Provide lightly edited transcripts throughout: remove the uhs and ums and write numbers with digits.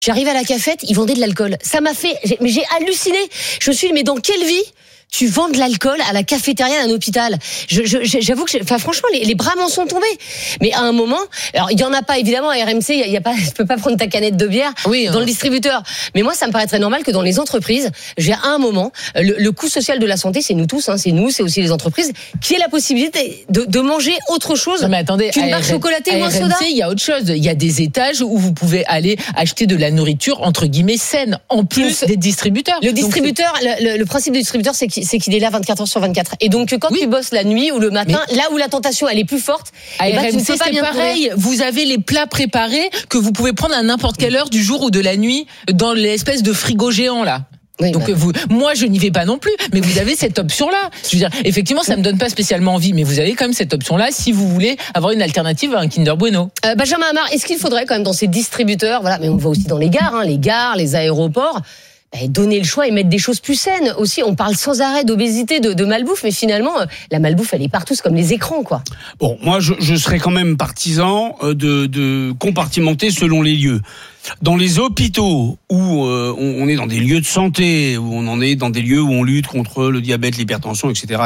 J'arrive à la cafette, ils vendaient de l'alcool. Ça m'a fait, j'ai halluciné. Je me suis dit, mais dans quelle vie tu vends de l'alcool à la cafétéria d'un hôpital? J'avoue que, franchement, les bras m'en sont tombés. Mais à un moment, alors il y en a pas évidemment à RMC, il y a pas, tu peux pas prendre ta canette de bière dans le distributeur. Mais moi, ça me paraît très normal que dans les entreprises, à un moment, le coût social de la santé, c'est nous tous, c'est nous, c'est aussi les entreprises, qui aient la possibilité de manger autre chose. Mais attendez, qu'une barre chocolatée ou un soda. Il y a autre chose. Il y a des étages où vous pouvez aller acheter de la nourriture entre guillemets saine, en plus des distributeurs. Le distributeur, le principe du distributeur, c'est qu'il est là 24 heures sur 24. Et donc, quand tu bosses la nuit ou le matin, là où la tentation, elle est plus forte, RMC, c'est pareil. Courir. Vous avez les plats préparés que vous pouvez prendre à n'importe quelle heure du jour ou de la nuit dans l'espèce de frigo géant, là. Oui, donc moi je n'y vais pas non plus, mais vous avez cette option-là. Je veux dire, effectivement, ça me donne pas spécialement envie, mais vous avez quand même cette option-là si vous voulez avoir une alternative à un Kinder Bueno. Benjamin Amar, est-ce qu'il faudrait quand même dans ces distributeurs, voilà, mais on le voit aussi dans les gares, les aéroports, donner le choix et mettre des choses plus saines aussi. On parle sans arrêt d'obésité, de malbouffe, mais finalement, la malbouffe, elle est partout, c'est comme les écrans, quoi. Bon, moi, je serais quand même partisan de compartimenter selon les lieux. Dans les hôpitaux où on est dans des lieux de santé, où on en est dans des lieux où on lutte contre le diabète, l'hypertension, etc.,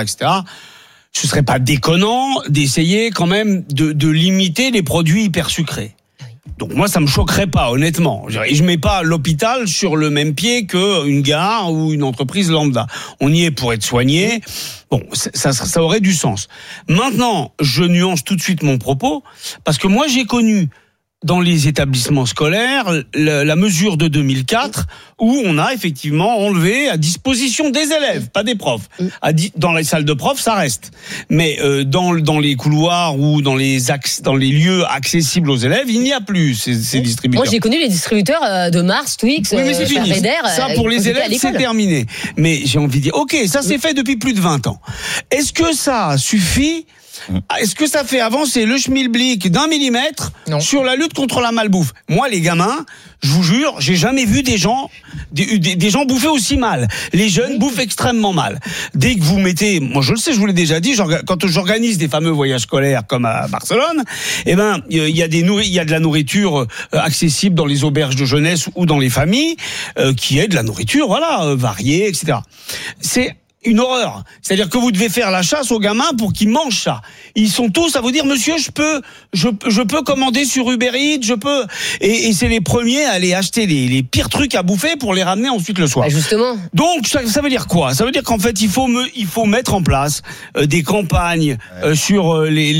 ce serait pas déconnant d'essayer quand même de limiter les produits hyper sucrés. Donc moi, ça me choquerait pas, honnêtement. Je mets pas l'hôpital sur le même pied qu'une gare ou une entreprise lambda. On y est pour être soigné. Bon, ça aurait du sens. Maintenant, je nuance tout de suite mon propos, parce que moi, j'ai connu dans les établissements scolaires la mesure de 2004 où on a effectivement enlevé à disposition des élèves, pas des profs. Dans les salles de profs, ça reste. Mais dans les couloirs ou dans les lieux accessibles aux élèves, il n'y a plus ces distributeurs. Moi, j'ai connu les distributeurs de Mars, Twix, oui, mais c'est fini. Ça, pour les élèves, c'est terminé. Mais j'ai envie de dire, ok, ça s'est fait depuis plus de 20 ans. Est-ce que ça suffit ? Est-ce que ça fait avancer le schmilblick d'1 millimètre sur la lutte contre la malbouffe ? Moi, les gamins, je vous jure, j'ai jamais vu des gens bouffer aussi mal. Les jeunes bouffent extrêmement mal. Dès que vous mettez, moi je le sais, je vous l'ai déjà dit, quand j'organise des fameux voyages scolaires comme à Barcelone, il y a de la nourriture accessible dans les auberges de jeunesse ou dans les familles, qui est de la nourriture, variée, etc. C'est une horreur. C'est-à-dire que vous devez faire la chasse aux gamins pour qu'ils mangent ça. Ils sont tous à vous dire, monsieur, je peux commander sur Uber Eats, et c'est les premiers à aller acheter les pires trucs à bouffer pour les ramener ensuite le soir. Justement. Donc, ça veut dire quoi? Ça veut dire qu'en fait, il faut mettre en place des campagnes sur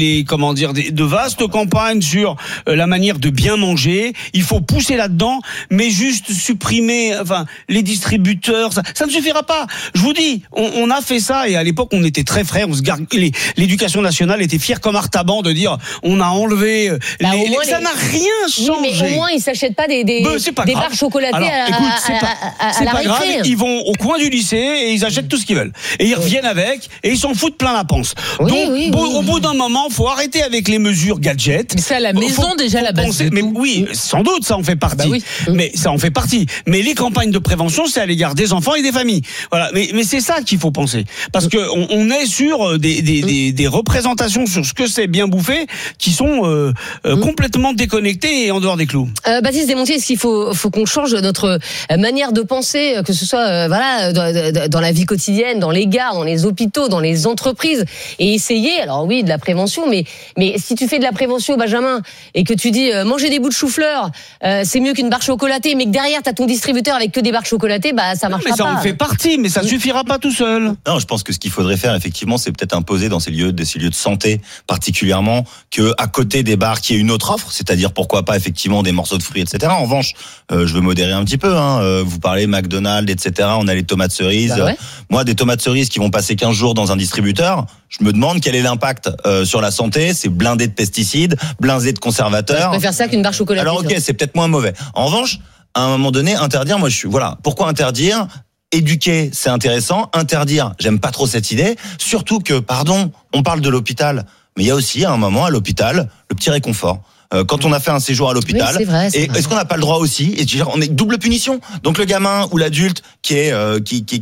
de vastes campagnes sur la manière de bien manger. Il faut pousser là-dedans, mais juste supprimer, les distributeurs, ça ne suffira pas. Je vous dis, on a fait ça, et à l'époque on était très frères, l'éducation nationale était fière comme Artaban de dire on a enlevé ça n'a rien changé. Oui, mais au moins ils s'achètent pas des barres chocolatées. Alors, c'est pas grave, ils vont au coin du lycée et ils achètent tout ce qu'ils veulent et ils reviennent avec et ils s'en foutent plein la panse. Donc au bout d'un moment, faut arrêter avec les mesures gadgets. Mais c'est à la maison déjà la base. Mais oui, sans doute ça en fait partie. Mais ça en fait partie. Mais les campagnes de prévention, c'est à l'égard des enfants et des familles. Voilà, mais c'est ça qu'il faut penser, parce que on est sur des représentations sur ce que c'est bien bouffer qui sont complètement déconnectées et en dehors des clous. Baptiste Desmontiers, est-ce qu'il faut qu'on change notre manière de penser, que ce soit dans la vie quotidienne, dans les gares, dans les hôpitaux, dans les entreprises, et essayer, alors oui, de la prévention, mais si tu fais de la prévention, Benjamin, et que tu dis manger des bouts de chou-fleur, c'est mieux qu'une barre chocolatée, mais que derrière t'as ton distributeur avec que des barres chocolatées, ça marchera pas. Mais ça en fait partie, mais ça suffira pas tout seul. Non, je pense que ce qu'il faudrait faire, effectivement, c'est peut-être imposer dans ces lieux de santé, particulièrement, que à côté des bars, qu'il y ait une autre offre, c'est-à-dire pourquoi pas effectivement des morceaux de fruits, etc. En revanche, je veux modérer un petit peu. Vous parlez McDonald's, etc. On a les tomates cerises. Moi, des tomates cerises qui vont passer 15 jours dans un distributeur, je me demande quel est l'impact sur la santé. C'est blindé de pesticides, blindé de conservateurs. Je préfère ça qu'une barre chocolatée. Alors ok, c'est peut-être moins mauvais. En revanche, à un moment donné, interdire, pourquoi interdire? Éduquer, c'est intéressant. Interdire, j'aime pas trop cette idée. Surtout que, on parle de l'hôpital, mais il y a aussi à un moment à l'hôpital le petit réconfort. Quand on a fait un séjour à l'hôpital, est-ce qu'on n'a pas le droit aussi? On est double punition. Donc le gamin ou l'adulte qui a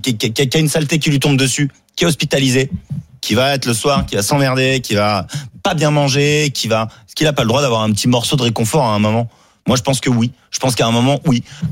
une saleté qui lui tombe dessus, qui est hospitalisé, qui va être le soir, qui va s'emmerder, qui va pas bien manger, est-ce qu'il a pas le droit d'avoir un petit morceau de réconfort à un moment? Moi, je pense que oui. Je pense qu'à un moment, oui.